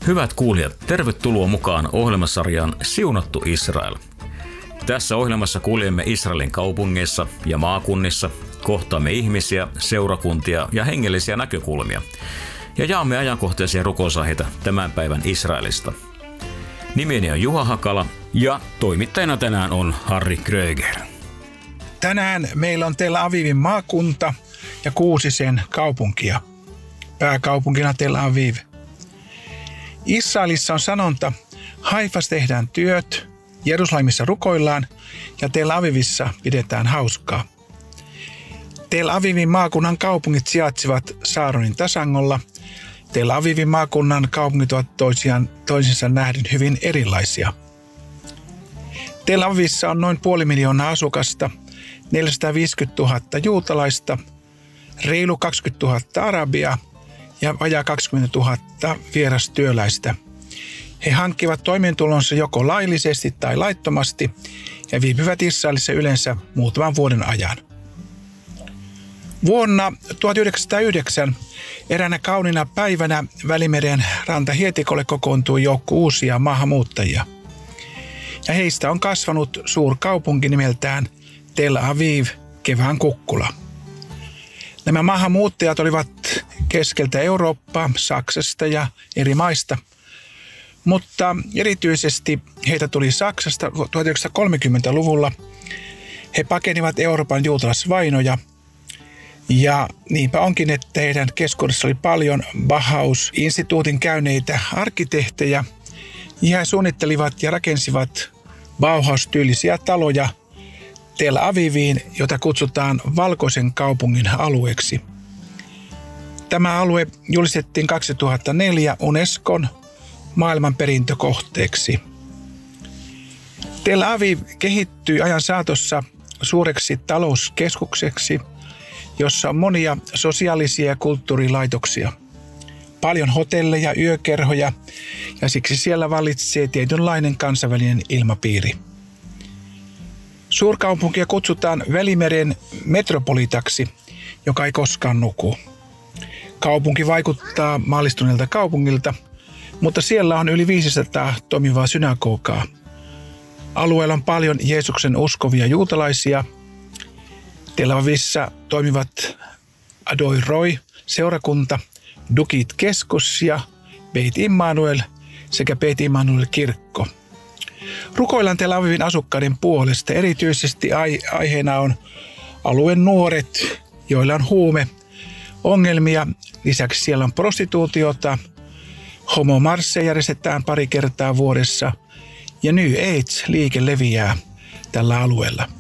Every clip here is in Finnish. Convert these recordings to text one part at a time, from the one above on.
Hyvät kuulijat, tervetuloa mukaan ohjelmasarjaan Siunattu Israel. Tässä ohjelmassa kuljemme Israelin kaupungeissa ja maakunnissa, kohtaamme ihmisiä, seurakuntia ja hengellisiä näkökulmia ja jaamme ajankohtaisia rukousaiheita tämän päivän Israelista. Nimeni on Juha Hakala ja toimittajana tänään on Harri Kröger. Tänään meillä on Tel Avivin maakunta ja 6 sen kaupunkia. Pääkaupunkina Tel Aviv. Israelissa on sanonta, Haifassa tehdään työt, Jerusalemissa rukoillaan ja Tel Avivissa pidetään hauskaa. Tel Avivin maakunnan kaupungit sijaitsevat Saaronin tasangolla. Tel Avivin maakunnan kaupungit ovat toisinsa nähden hyvin erilaisia. Tel Avivissa on noin 500 000 asukasta, 450 000 juutalaista, reilu 20 000 arabia ja vajaa 20 000 vierastyöläistä. He hankkivat toimeentulonsa joko laillisesti tai laittomasti ja viipyvät Israelissa yleensä muutaman vuoden ajan. Vuonna 1909 eräänä kauniina päivänä Välimeren rantahietikolle kokoontui joukko uusia maahanmuuttajia. Ja heistä on kasvanut suurkaupunki nimeltään Tel Aviv, kevään kukkula. Nämä maahanmuuttajat olivat keskeltä Eurooppaa, Saksasta ja eri maista, mutta erityisesti heitä tuli Saksasta 1930-luvulla. He pakenivat Euroopan juutalaisvainoja ja niinpä onkin, että heidän keskuudessa oli paljon Bauhaus-instituutin käyneitä arkkitehtejä ja he suunnittelivat ja rakensivat Bauhaus-tyylisiä taloja Tel Aviviin, jota kutsutaan Valkoisen kaupungin alueeksi. Tämä alue julistettiin 2004 Unescon maailmanperintökohteeksi. Tel Aviv kehittyi ajan saatossa suureksi talouskeskukseksi, jossa on monia sosiaalisia ja kulttuurilaitoksia. Paljon hotelleja, yökerhoja ja siksi siellä vallitsee tietynlainen kansainvälinen ilmapiiri. Suurkaupunkia kutsutaan Välimeren metropolitaksi, joka ei koskaan nuku. Kaupunki vaikuttaa maallistuneelta kaupungilta, mutta siellä on yli 500 toimivaa synagogaa. Alueella on paljon Jeesuksen uskovia juutalaisia. Tel Avivissa toimivat Adoi Roi seurakunta, Dukit keskus ja Beit Immanuel sekä Beit Immanuel kirkko. Rukoillaan Tel Avivin asukkaiden puolesta. Erityisesti aiheena on alueen nuoret, joilla on huumeongelmia. Lisäksi siellä on prostituutiota. Homomarsseja järjestetään pari kertaa vuodessa ja New Age-liike leviää tällä alueella.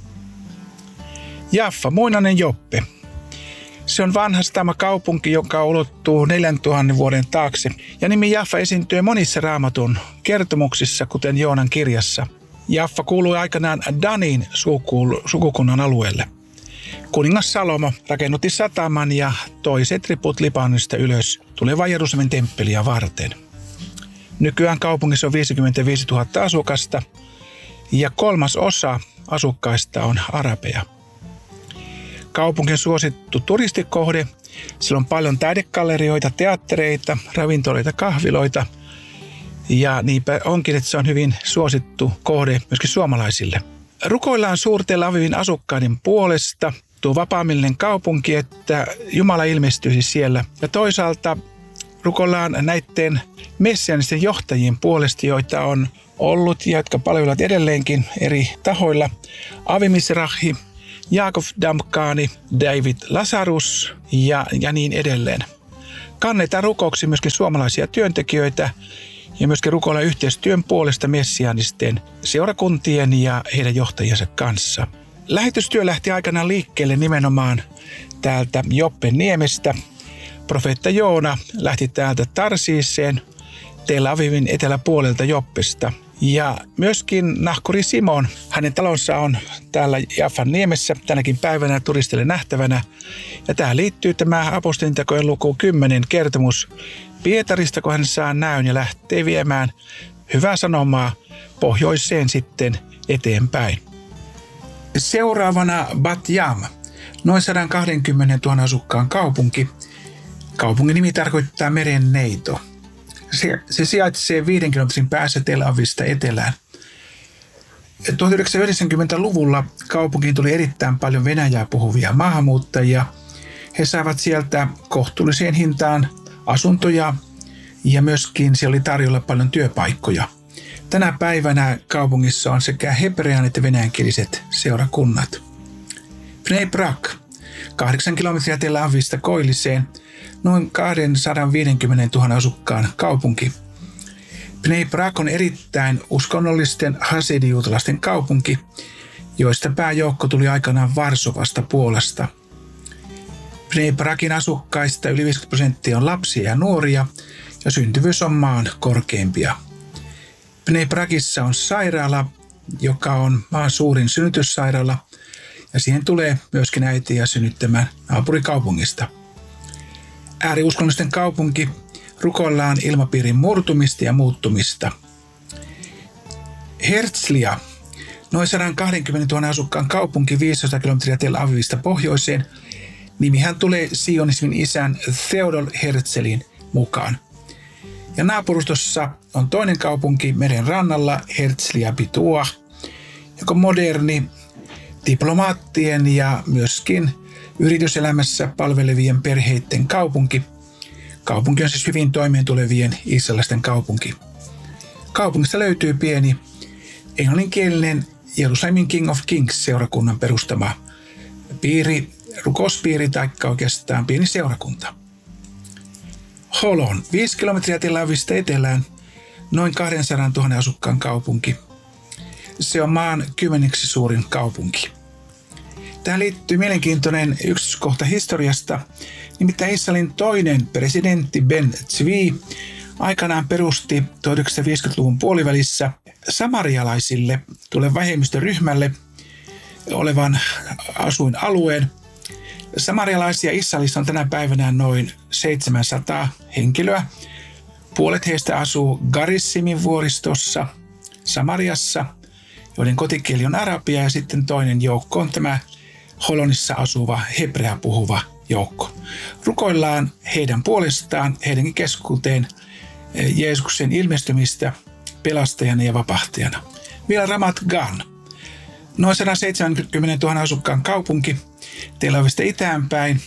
Jaffa, muinainen Joppe. Se on vanhastama kaupunki, joka ulottuu 4000 vuoden taakse ja nimi Jaffa esiintyy monissa Raamatun kertomuksissa, kuten Joonan kirjassa. Jaffa kuului aikanaan Danin sukukunnan alueelle. Kuningas Salomo rakennutti sataman ja toi setriput Libanonista ylös tulevaa Jerusalemin temppeliä varten. Nykyään kaupungissa on 55 000 asukasta ja 1/3 asukkaista on arabeja. Kaupunkin suosittu turistikohde. Siellä on paljon taidegallerioita, teattereita, ravintoloita, kahviloita ja niinpä onkin, että se on hyvin suosittu kohde myöskin suomalaisille. Rukoillaan Tel Avivin asukkaiden puolesta, tuo vapaamielinen kaupunki, että Jumala ilmestyisi siellä. Ja toisaalta rukoillaan näiden messianisten johtajien puolesta, joita on ollut ja jotka palvelevat edelleenkin eri tahoilla. Avi Mizrahi, Jaakov Damkani, David Lazarus ja niin edelleen. Kannetaan rukouksi myöskin suomalaisia työntekijöitä ja myöskin rukoillaan yhteistyön puolesta messianisten seurakuntien ja heidän johtajiensa kanssa. Lähetystyö lähti aikanaan liikkeelle nimenomaan täältä Joppen niemestä. Profeetta Joona lähti täältä Tarsiiseen, Tel Avivin eteläpuolelta Joppesta. Ja myöskin nahkuri Simon, hänen talonsa on täällä Jaffan niemessä tänäkin päivänä turistille nähtävänä. Ja tähän liittyy tämä apostolintekojen luku 10 kertomus Pietarista, kun hän saa näyn ja lähtee viemään hyvää sanomaa pohjoiseen sitten eteenpäin. Seuraavana Bat Yam, noin 120 000 asukkaan kaupunki. Kaupungin nimi tarkoittaa meren neito. Se sijaitsee 5 kilometrin päässä Tel Avivista etelään. 1990-luvulla kaupunkiin tuli erittäin paljon venäjää puhuvia maahanmuuttajia. He saivat sieltä kohtuulliseen hintaan asuntoja ja myöskin siellä oli tarjolla paljon työpaikkoja. Tänä päivänä kaupungissa on sekä hebrean että venäjänkieliset seurakunnat. Bnei Brak, 8 kilometriä Tel Avivista koilliseen, noin 250 000 asukkaan kaupunki. Bnei Brak on erittäin uskonnollisten hasidijuutalaisten kaupunki, joista pääjoukko tuli aikanaan Varsovasta Puolasta. Bnei Brakin asukkaista yli 50% on lapsia ja nuoria ja syntyvyys on maan korkeimpia. Bnei Brakissa on sairaala, joka on maan suurin synnytyssairaala ja siihen tulee myöskin äitiä synnyttämään naapurikaupungista. Ääriuskonnollisten kaupunki, rukoillaan ilmapiirin murtumista ja muuttumista. Herzliya, noin 120 000 asukkaan kaupunki 15 kilometriä Tel Avivista pohjoiseen. Nimihän tulee sionismin isän Theodor Herzlin mukaan. Ja naapurustossa on toinen kaupunki meren rannalla, Herzliya Pituah, joka on moderni, diplomaattien ja myöskin yrityselämässä palvelevien perheiden kaupunki. Kaupunki on siis hyvin toimeentulevien israelilaisten kaupunki. Kaupungista löytyy pieni englanninkielinen Jerusalemin King of Kings seurakunnan perustama rukouspiiri tai oikeastaan pieni seurakunta. Holon, 5 kilometriä Tel Avivista etelään, noin 200 000 asukkaan kaupunki. Se on maan 10. suurin kaupunki. Tähän liittyy mielenkiintoinen yksityiskohta historiasta, nimittäin Israelin toinen presidentti Ben Zvi aikanaan perusti 1950-luvun puolivälissä samarialaisille, tuolle vähemmistöryhmälle olevan asuinalueen. Samarialaisia Israelissa on tänä päivänä noin 700 henkilöä. Puolet heistä asuu Garissimin vuoristossa Samariassa, joiden kotikieli on arabia, ja sitten toinen joukko on tämä Holonissa asuva hebrea puhuva joukko. Rukoillaan heidän puolestaan, heidänkin keskuuteen Jeesuksen ilmestymistä pelastajana ja vapahtajana. Vielä Ramat Gan, noin 170 000 asukkaan kaupunki Tel Avivista itäänpäin,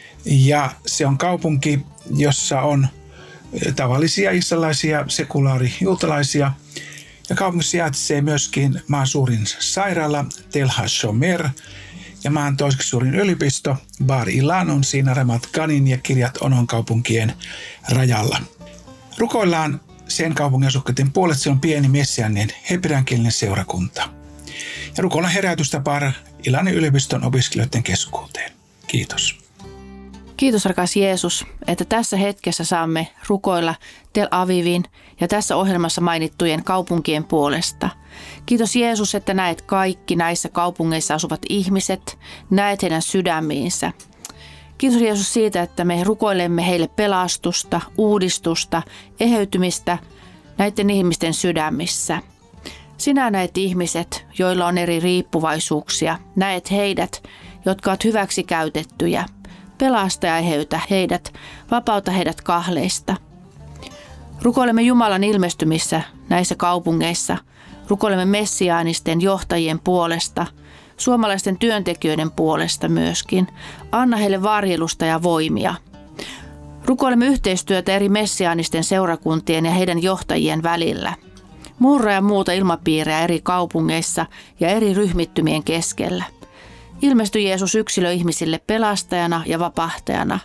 ja se on kaupunki, jossa on tavallisia israelilaisia sekulaarijuutalaisia, ja kaupungissa sijaitsee myöskin maan suurin sairaala Tel HaShomer ja maan toiseksi suurin yliopisto Bar Ilan on siinä Ramat Ganin ja Kiryat Onon kaupunkien rajalla. Rukoillaan sen kaupungin asukkaiden puolesta, se on pieni messiaaninen hebreankielinen seurakunta. Ja rukoillaan herätystä Bar Ilanin yliopiston opiskelijoiden keskuuteen. Kiitos. Kiitos rakas Jeesus, että tässä hetkessä saamme rukoilla Tel Avivin ja tässä ohjelmassa mainittujen kaupunkien puolesta. Kiitos Jeesus, että näet kaikki näissä kaupungeissa asuvat ihmiset, näet heidän sydämiinsä. Kiitos Jeesus siitä, että me rukoilemme heille pelastusta, uudistusta, eheytymistä näiden ihmisten sydämissä. Sinä näet ihmiset, joilla on eri riippuvaisuuksia. Näet heidät, jotka ovat hyväksi käytettyjä. Pelasta ja eheytä heidät, vapauta heidät kahleista. Rukoilemme Jumalan ilmestymissä näissä kaupungeissa. Rukoilemme messiaanisten johtajien puolesta, suomalaisten työntekijöiden puolesta myöskin. Anna heille varjelusta ja voimia. Rukoilemme yhteistyötä eri messiaanisten seurakuntien ja heidän johtajien välillä. Murra ja muuta ilmapiirejä eri kaupungeissa ja eri ryhmittymien keskellä. Ilmesty Jeesus yksilöihmisille pelastajana ja vapahtajana.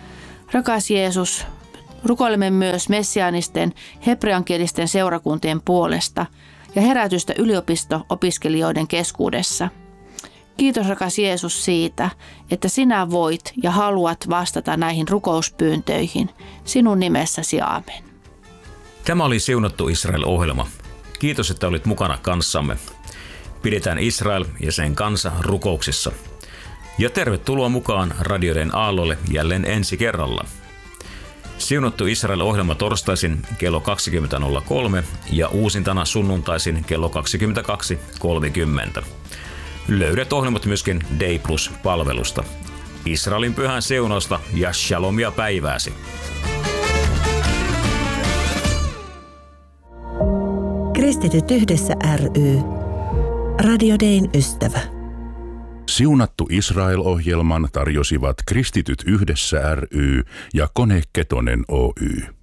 Rakas Jeesus, rukoilemme myös messiaanisten hebreankielisten seurakuntien puolesta ja herätystä yliopisto-opiskelijoiden keskuudessa. Kiitos rakas Jeesus siitä, että sinä voit ja haluat vastata näihin rukouspyyntöihin. Sinun nimessäsi aamen. Tämä oli Siunattu Israel-ohjelma. Kiitos, että olit mukana kanssamme. Pidetään Israel ja sen kansa rukouksissa. Ja tervetuloa mukaan radioiden aallolle jälleen ensi kerralla. Siunattu Israel-ohjelma torstaisin kello 20.03 ja uusintana sunnuntaisin kello 22.30. Löydät ohjelmat myöskin Day Plus-palvelusta. Israelin pyhän siunausta ja shalomia päivääsi. Kristityt yhdessä ry. Radio Dayn ystävä. Siunattu Israel-ohjelman tarjosivat Kristityt yhdessä ry ja Kone Ketonen Oy.